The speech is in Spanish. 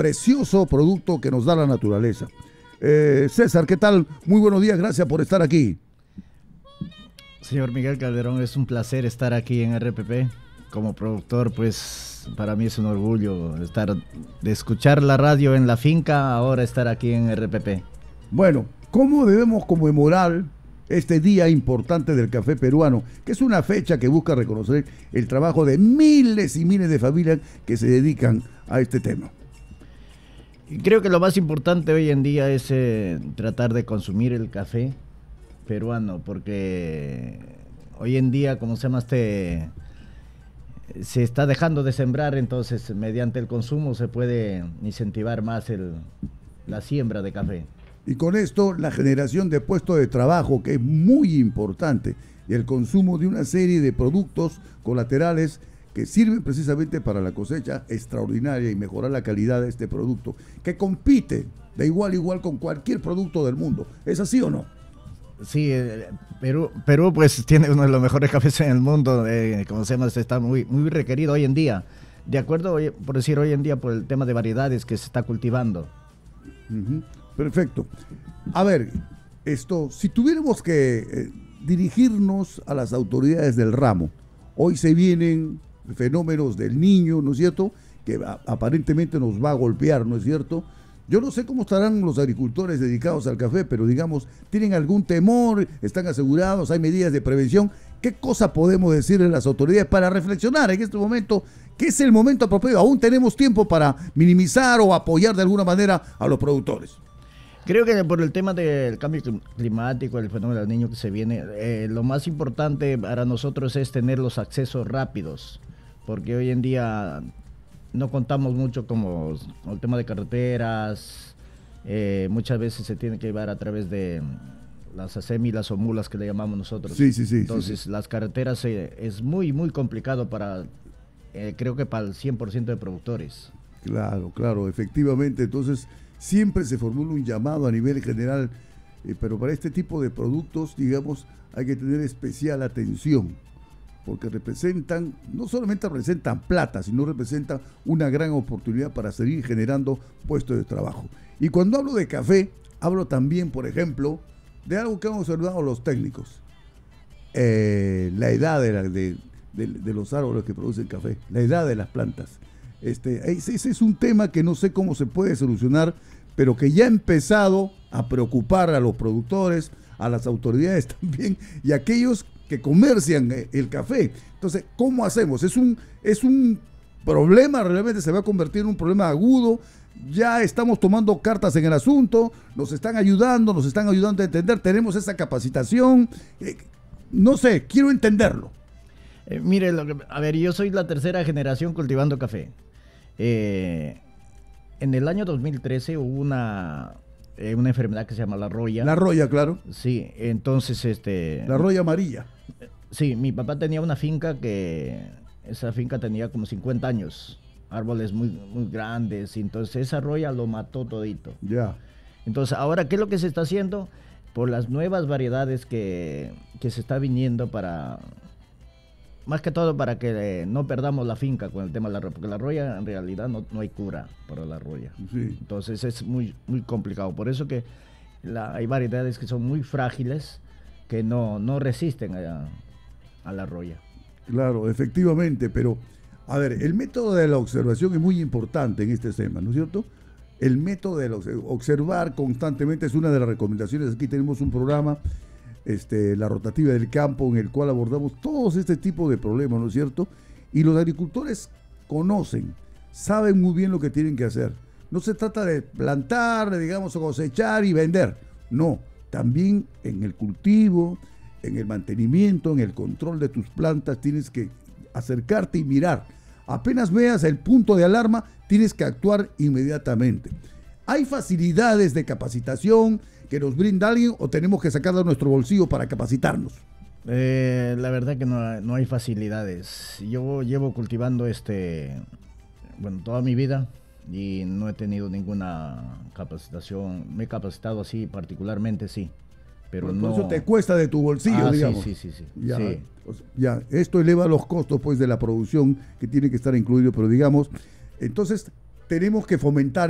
precioso producto que nos da la naturaleza. César, ¿qué tal? Muy buenos días, gracias por estar aquí. Señor Miguel Calderón, es un placer estar aquí en RPP. Como productor, pues para mí es un orgullo de escuchar la radio en la finca, ahora estar aquí en RPP. Bueno, ¿cómo debemos conmemorar este día importante del café peruano? Que es una fecha que busca reconocer el trabajo de miles y miles de familias que se dedican a este tema. Creo que lo más importante hoy en día es tratar de consumir el café peruano, porque hoy en día, como se llama, se está dejando de sembrar, entonces mediante el consumo se puede incentivar más la siembra de café. Y con esto la generación de puestos de trabajo, que es muy importante, y el consumo de una serie de productos colaterales que sirven precisamente para la cosecha extraordinaria y mejorar la calidad de este producto, que compite de igual a igual con cualquier producto del mundo. ¿Es así o no? Sí, Perú pues tiene uno de los mejores cafés en el mundo, como se llama, está muy requerido hoy en día, de acuerdo, por decir hoy en día, por el tema de variedades que se está cultivando. Perfecto. A ver, si tuviéramos que dirigirnos a las autoridades del ramo, hoy se vienen fenómenos del Niño, ¿no es cierto?, que aparentemente nos va a golpear, ¿no es cierto? Yo no sé cómo estarán los agricultores dedicados al café, pero digamos, ¿tienen algún temor? ¿Están asegurados? ¿Hay medidas de prevención? ¿Qué cosa podemos decirle a las autoridades para reflexionar en este momento? ¿Qué es el momento apropiado? Aún tenemos tiempo para minimizar o apoyar de alguna manera a los productores. Creo que por el tema del cambio climático, el fenómeno del Niño que se viene, lo más importante para nosotros es tener los accesos rápidos, porque hoy en día no contamos mucho con el tema de carreteras, muchas veces se tiene que llevar a través de las acémilas o mulas que le llamamos nosotros. Sí. Entonces las carreteras es muy complicado creo que para el 100% de productores. Claro, efectivamente. Entonces siempre se formula un llamado a nivel general, pero para este tipo de productos, digamos, hay que tener especial atención, porque no solamente representan plata, sino representan una gran oportunidad para seguir generando puestos de trabajo. Y cuando hablo de café, hablo también, por ejemplo, de algo que han observado los técnicos, la edad de los árboles que producen café, la edad de las plantas. Ese es un tema que no sé cómo se puede solucionar, pero que ya ha empezado a preocupar a los productores, a las autoridades también, y a aquellos que comercian el café. Entonces, ¿cómo hacemos? Es un problema, realmente se va a convertir en un problema agudo. Ya estamos tomando cartas en el asunto, nos están ayudando a entender, tenemos esa capacitación. No sé, quiero entenderlo. Mire, yo soy la tercera generación cultivando café. En el año 2013 hubo una enfermedad que se llama la roya. La roya, claro. Sí, entonces la roya amarilla. Sí, mi papá tenía una finca esa finca tenía como 50 años, árboles muy grandes, y entonces esa roya lo mató todito. Ya. Entonces, ahora, ¿qué es lo que se está haciendo? Por las nuevas variedades que se está viniendo más que todo para que no perdamos la finca con el tema de la roya, porque la roya en realidad no hay cura para la roya. Sí. Entonces es muy complicado. Por eso que hay variedades que son muy frágiles, que no resisten a la roya. Claro, efectivamente, pero a ver, el método de la observación es muy importante en este tema, ¿no es cierto? El método de observar constantemente es una de las recomendaciones. Aquí tenemos un programa, la rotativa del campo, en el cual abordamos todos este tipo de problemas, ¿no es cierto? Y los agricultores saben muy bien lo que tienen que hacer. No se trata de plantar, digamos, o cosechar y vender. No, también en el cultivo, en el mantenimiento, en el control de tus plantas, tienes que acercarte y mirar. Apenas veas el punto de alarma, tienes que actuar inmediatamente. ¿Hay facilidades de capacitación que nos brinda alguien o tenemos que sacar de nuestro bolsillo para capacitarnos? La verdad que no hay facilidades. Yo llevo cultivando toda mi vida y no he tenido ninguna capacitación. Me he capacitado así particularmente, sí. Pero no. Eso te cuesta de tu bolsillo, digamos. Sí. Ya, esto eleva los costos pues de la producción que tiene que estar incluido, pero digamos, entonces tenemos que fomentar